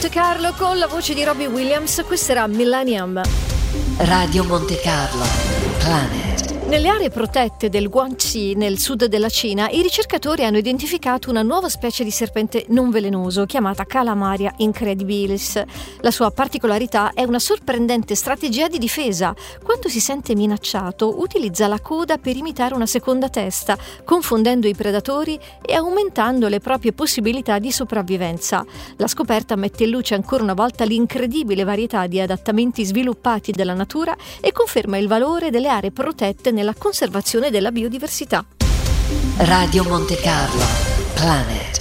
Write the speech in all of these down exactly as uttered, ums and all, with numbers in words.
Monte Carlo con la voce di Robbie Williams. Questa era Millennium. Radio Monte Carlo, Planet. Nelle aree protette del Guangxi, nel sud della Cina, i ricercatori hanno identificato una nuova specie di serpente non velenoso chiamata Calamaria incredibilis. La sua particolarità è una sorprendente strategia di difesa. Quando si sente minacciato, utilizza la coda per imitare una seconda testa, confondendo i predatori e aumentando le proprie possibilità di sopravvivenza. La scoperta mette in luce ancora una volta l'incredibile varietà di adattamenti sviluppati dalla natura e conferma il valore delle aree protette nella conservazione della biodiversità. Radio Monte Carlo, Planet.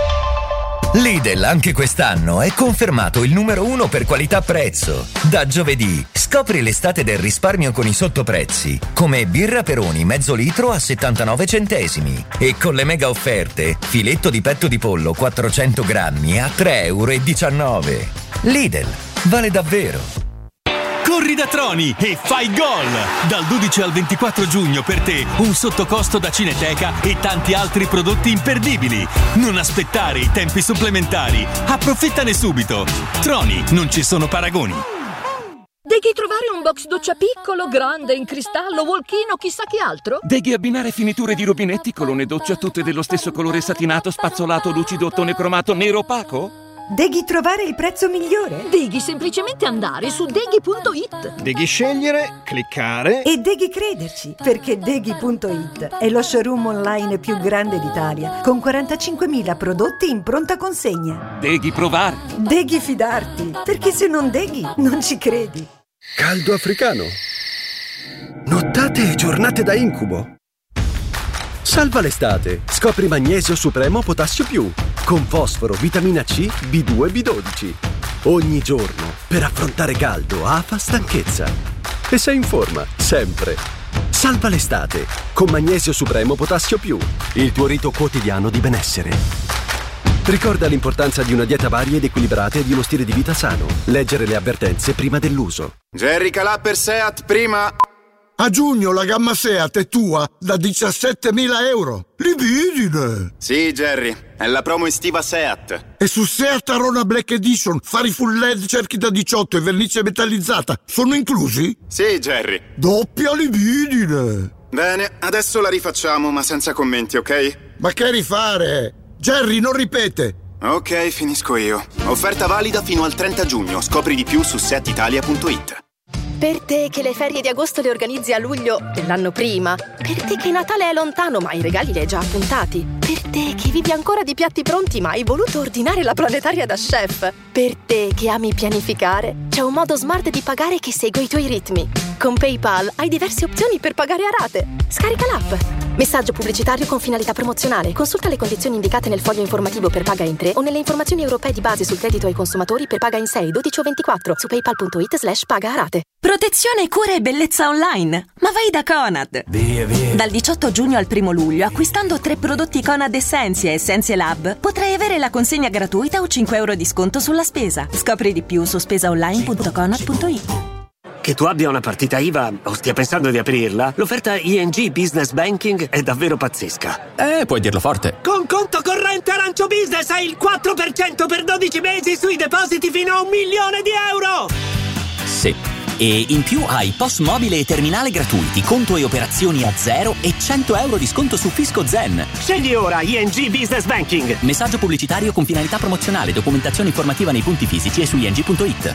Lidl anche quest'anno è confermato il numero uno per qualità-prezzo. Da giovedì scopri l'estate del risparmio con i sottoprezzi, come birra Peroni mezzo litro a settantanove centesimi e con le mega offerte filetto di petto di pollo quattrocento grammi a tre virgola diciannove euro. Lidl, vale davvero. Corri da Troni e fai gol! Dal dodici al ventiquattro giugno per te un sottocosto da Cineteca e tanti altri prodotti imperdibili. Non aspettare i tempi supplementari. Approfittane subito. Troni, non ci sono paragoni. Devi trovare un box doccia piccolo, grande, in cristallo, walk-in o chissà che altro? Devi abbinare finiture di rubinetti, colonne doccia tutte dello stesso colore satinato, spazzolato, lucido, ottone cromato, nero opaco? Devi trovare il prezzo migliore? Devi semplicemente andare su deghi punto it. Devi scegliere, cliccare e devi crederci, perché deghi punto it è lo showroom online più grande d'Italia, con quarantacinquemila prodotti in pronta consegna. Devi provare. Devi fidarti, perché se non deghi non ci credi. Caldo africano. Nottate e giornate da incubo. Salva l'estate. Scopri Magnesio Supremo Potassio Più con fosforo, vitamina C, B due e B dodici. Ogni giorno per affrontare caldo, afa, stanchezza. E sei in forma, sempre. Salva l'estate con Magnesio Supremo Potassio Più, il tuo rito quotidiano di benessere. Ricorda l'importanza di una dieta varia ed equilibrata e di uno stile di vita sano. Leggere le avvertenze prima dell'uso. Jerry Calà per Seat prima. A giugno la gamma Seat è tua da diciassettemila euro. Libidine! Sì, Jerry, è la promo estiva Seat. E su Seat Arona Black Edition, fari full L E D, cerchi da diciotto e vernice metallizzata sono inclusi? Sì, Jerry. Doppia libidine! Bene, adesso la rifacciamo, ma senza commenti, ok? Ma che rifare? Jerry, non ripete! Ok, finisco io. Offerta valida fino al trenta giugno. Scopri di più su seat italia punto it. Per te che le ferie di agosto le organizzi a luglio dell'anno prima. Per te che Natale è lontano ma i regali li hai già appuntati. Per te che vivi ancora di piatti pronti ma hai voluto ordinare la planetaria da chef. Per te che ami pianificare, c'è un modo smart di pagare che segue i tuoi ritmi. Con PayPal hai diverse opzioni per pagare a rate. Scarica l'app. Messaggio pubblicitario con finalità promozionale. Consulta le condizioni indicate nel foglio informativo per paga in tre o nelle informazioni europee di base sul credito ai consumatori per paga in sei, dodici o ventiquattro su paypal punto it slash paga a rate. Protezione, cura e bellezza online. Ma vai da Conad. Via, via. Dal diciotto giugno al primo luglio, acquistando tre prodotti Conad Essentia e Essentia Lab, potrai avere la consegna gratuita o cinque euro di sconto sulla spesa. Scopri di più su spesaonline punto conad punto it. Che tu abbia una partita I V A o stia pensando di aprirla, l'offerta I N G Business Banking è davvero pazzesca. Eh, puoi dirlo forte. Con conto corrente Arancio Business hai il quattro per cento per dodici mesi sui depositi fino a un milione di euro! Sì. E in più hai P O S mobile e terminale gratuiti, conto e operazioni a zero e cento euro di sconto su Fisco Zen. Scegli ora I N G Business Banking. Messaggio pubblicitario con finalità promozionale, documentazione informativa nei punti fisici e su i n g punto it.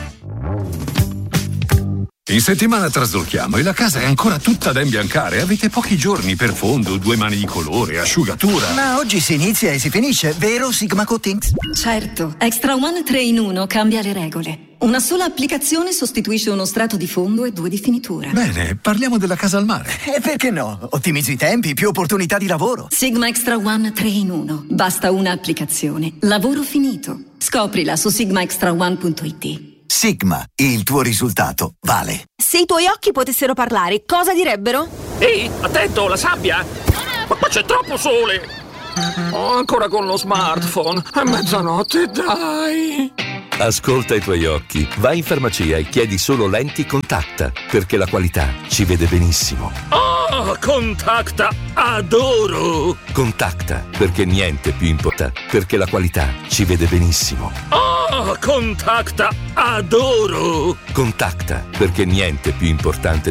In settimana traslochiamo e la casa è ancora tutta da imbiancare. Avete pochi giorni per fondo, due mani di colore, asciugatura. Ma oggi si inizia e si finisce, vero Sigma Coatings? Certo, Extra One tre in uno cambia le regole. Una sola applicazione sostituisce uno strato di fondo e due di finitura. Bene, parliamo della casa al mare. E perché no? Ottimizzi i tempi, più opportunità di lavoro. Sigma Extra One tre in uno. Basta una applicazione. Lavoro finito. Scoprila su sigma extra one punto it. Sigma, il tuo risultato vale. Se i tuoi occhi potessero parlare, cosa direbbero? Ehi, attento, la sabbia! Ma qua c'è troppo sole! Oh, ancora con lo smartphone. È mezzanotte, dai! Ascolta i tuoi occhi. Vai in farmacia e chiedi solo lenti Contacta, perché la qualità ci vede benissimo. Oh, Contacta, adoro! Contacta, perché niente più importante, perché la qualità ci vede benissimo. Oh, Contacta, adoro! Contacta, perché niente più importante